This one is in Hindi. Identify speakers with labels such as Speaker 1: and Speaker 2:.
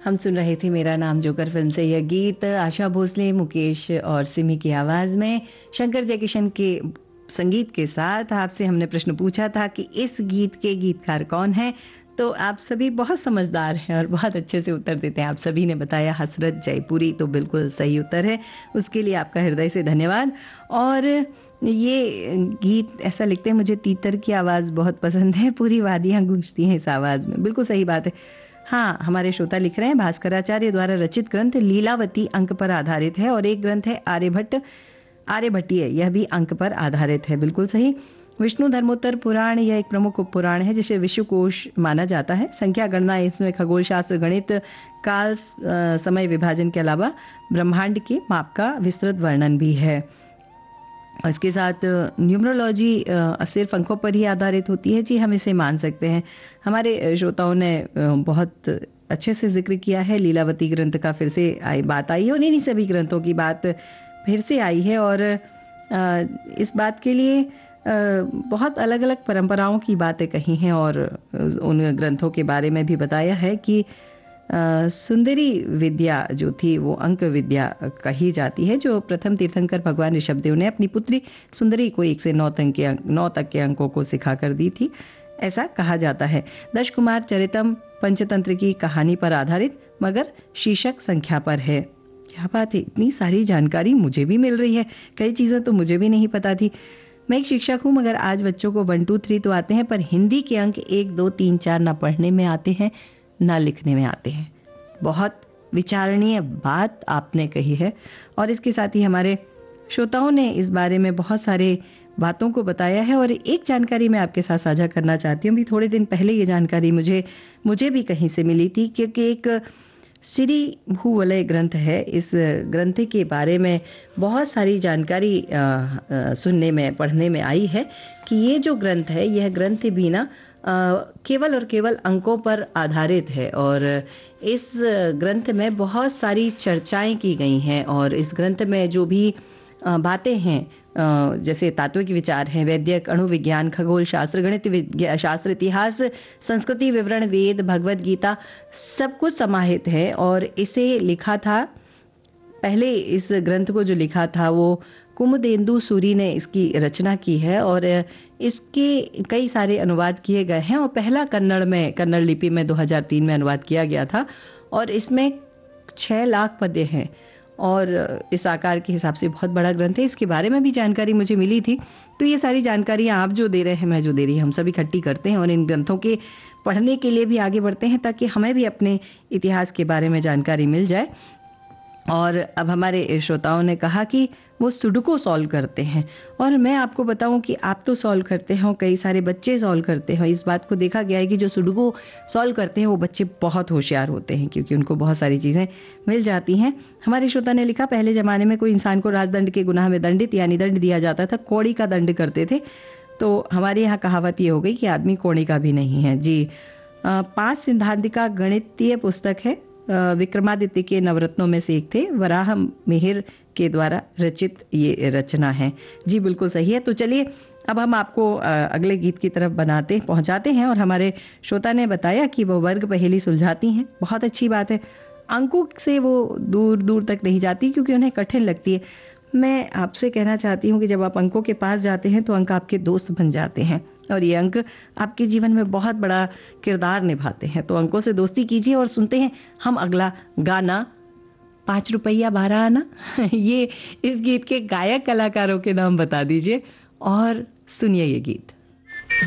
Speaker 1: हम सुन रहे थे मेरा नाम जोकर फिल्म से यह गीत, आशा भोसले, मुकेश और सिमी की आवाज में शंकर जयकिशन के संगीत के साथ। आपसे हमने प्रश्न पूछा था कि इस गीत के गीतकार कौन हैं, तो आप सभी बहुत समझदार हैं और बहुत अच्छे से उत्तर देते हैं। आप सभी ने बताया हसरत जयपुरी, तो बिल्कुल सही उत्तर है। उसके लिए आपका हृदय से धन्यवाद। और ये गीत ऐसा लिखते हैं, मुझे तीतर की आवाज़ बहुत पसंद है, पूरी वादियां गूंजती हैं इस आवाज़ में। बिल्कुल सही बात है। हाँ, हमारे श्रोता लिख रहे हैं भास्कराचार्य द्वारा रचित ग्रंथ लीलावती अंक पर आधारित है और एक ग्रंथ है आर्यभट्टीय, यह भी अंक पर आधारित है। बिल्कुल सही। विष्णु धर्मोत्तर पुराण यह एक प्रमुख पुराण है जिसे विश्वकोश माना जाता है। संख्या गणना इसमें खगोल शास्त्र, गणित, काल, समय विभाजन के अलावा ब्रह्मांड के माप का विस्तृत वर्णन भी है। इसके साथ न्यूमरोलॉजी सिर्फ अंकों पर ही आधारित होती है। जी, हम इसे मान सकते हैं। हमारे श्रोताओं ने बहुत अच्छे से जिक्र किया है। लीलावती ग्रंथ का फिर से बात आई है और इन्हीं सभी ग्रंथों की बात फिर से आई है और इस बात के लिए बहुत अलग अलग परंपराओं की बातें कही हैं और उन ग्रंथों के बारे में भी बताया है कि सुंदरी विद्या जो थी वो अंक विद्या कही जाती है, जो प्रथम तीर्थंकर भगवान ऋषभदेव ने अपनी पुत्री सुंदरी को 1 से 9 तक के अंकों को सिखाकर दी थी, ऐसा कहा जाता है। दश कुमार चरितम पंचतंत्र की कहानी पर आधारित, मगर शीर्षक संख्या पर है। क्या बात है, इतनी सारी जानकारी मुझे भी मिल रही है। कई चीज़ें तो मुझे भी नहीं पता थी। मैं एक शिक्षक हूँ, मगर आज बच्चों को 1 2 3 तो आते हैं, पर हिंदी के अंक 1 2 3 4 ना पढ़ने में आते हैं ना लिखने में आते हैं। बहुत विचारणीय बात आपने कही है और इसके साथ ही हमारे श्रोताओं ने इस बारे में बहुत सारे बातों को बताया है। और एक जानकारी मैं आपके साथ साझा करना चाहती हूँ। भी थोड़े दिन पहले ये जानकारी मुझे भी कहीं से मिली थी, क्योंकि एक श्री भूवलय ग्रंथ है। इस ग्रंथ के बारे में बहुत सारी जानकारी सुनने में, पढ़ने में आई है कि ये जो ग्रंथ है, यह ग्रंथ भी ना केवल और केवल अंकों पर आधारित है और इस ग्रंथ में बहुत सारी चर्चाएं की गई हैं और इस ग्रंथ में जो भी बातें हैं, जैसे तात्विक विचार हैं, वैदिक, अणु विज्ञान, खगोल शास्त्र, गणित शास्त्र, इतिहास, संस्कृति, विवरण, वेद, भगवद गीता, सब कुछ समाहित है। और इसे लिखा था, पहले इस ग्रंथ को जो लिखा था वो कुमुदेंदु सूरी ने इसकी रचना की है और इसके कई सारे अनुवाद किए गए हैं और पहला कन्नड़ लिपि में 2003 में अनुवाद किया गया था और इसमें 6 लाख पद्य हैं और इस आकार के हिसाब से बहुत बड़ा ग्रंथ है। इसके बारे में भी जानकारी मुझे मिली थी। तो ये सारी जानकारियाँ आप जो दे रहे हैं, मैं जो दे रही हूँ, हम सब इकट्ठी करते हैं और इन ग्रंथों के पढ़ने के लिए भी आगे बढ़ते हैं ताकि हमें भी अपने इतिहास के बारे में जानकारी मिल जाए। और अब हमारे श्रोताओं ने कहा कि वो सुडोकू सॉल्व करते हैं और मैं आपको बताऊं कि आप तो सॉल्व करते हो, कई सारे बच्चे सॉल्व करते हैं। इस बात को देखा गया है कि जो सुडोकू सॉल्व करते हैं वो बच्चे बहुत होशियार होते हैं क्योंकि उनको बहुत सारी चीज़ें मिल जाती हैं। हमारे श्रोता ने लिखा, पहले ज़माने में कोई इंसान को राजदंड के गुनाह में दंडित यानी दंड दिया जाता था, कौड़ी का दंड करते थे। तो हमारे यहाँ कहावत ये हो गई कि आदमी कौड़ी का भी नहीं है। जी, 5 सिद्धांतिका गणितीय पुस्तक है, विक्रमादित्य के नवरत्नों में से एक थे, वराह मिहिर के द्वारा रचित ये रचना है। जी बिल्कुल सही है। तो चलिए अब हम आपको अगले गीत की तरफ पहुंचाते हैं और हमारे श्रोता ने बताया कि वो वर्ग पहेली सुलझाती हैं। बहुत अच्छी बात है। अंकों से वो दूर दूर तक नहीं जाती क्योंकि उन्हें कठिन लगती है। मैं आपसे कहना चाहती हूँ कि जब आप अंकों के पास जाते हैं तो अंक आपके दोस्त बन जाते हैं और ये अंक आपके जीवन में बहुत बड़ा किरदार निभाते हैं। तो अंकों से दोस्ती कीजिए और सुनते हैं हम अगला गाना, 5 रुपया 12 आना। ये इस गीत के गायक कलाकारों के नाम बता दीजिए और सुनिए ये गीत।